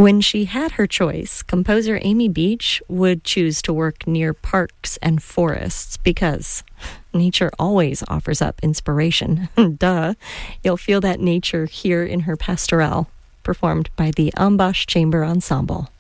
When she had her choice, composer Amy Beach would choose to work near parks and forests because nature always offers up inspiration. Duh. You'll feel that nature here in her pastorale, performed by the Ambash Chamber Ensemble.